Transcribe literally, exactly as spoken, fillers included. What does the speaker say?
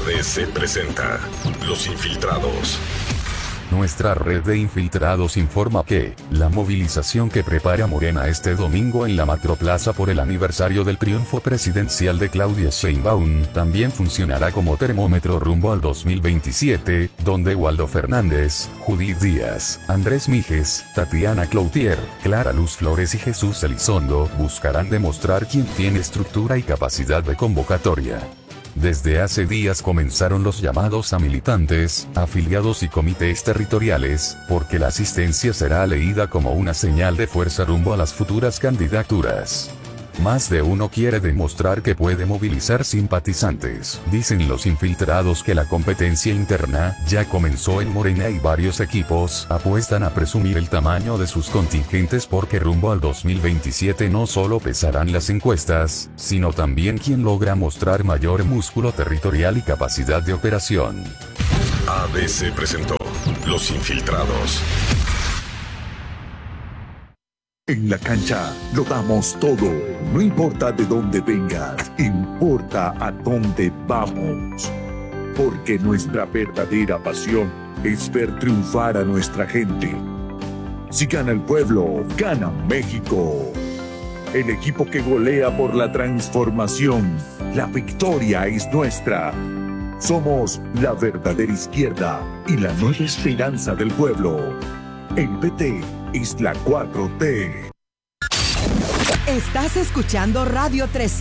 D C presenta Los Infiltrados. Nuestra red de infiltrados informa que la movilización que prepara Morena este domingo en la Macroplaza por el aniversario del triunfo presidencial de Claudia Sheinbaum también funcionará como termómetro rumbo al dos mil veintisiete, donde Waldo Fernández, Judith Díaz, Andrés Mijes, Tatiana Cloutier, Clara Luz Flores y Jesús Elizondo buscarán demostrar quién tiene estructura y capacidad de convocatoria. Desde hace días comenzaron los llamados a militantes, afiliados y comités territoriales, porque la asistencia será leída como una señal de fuerza rumbo a las futuras candidaturas. Más de uno quiere demostrar que puede movilizar simpatizantes. Dicen los infiltrados que la competencia interna ya comenzó en Morena y varios equipos apuestan a presumir el tamaño de sus contingentes porque rumbo al dos mil veintisiete no solo pesarán las encuestas, sino también quien logra mostrar mayor músculo territorial y capacidad de operación. A D C presentó Los Infiltrados. En la cancha lo damos todo, no importa de dónde vengas, importa a dónde vamos. Porque nuestra verdadera pasión es ver triunfar a nuestra gente. Si gana el pueblo, gana México. El equipo que golea por la transformación, la victoria es nuestra. Somos la verdadera izquierda y la nueva esperanza del pueblo. El P T es la cuatro T. Estás escuchando Radio tres.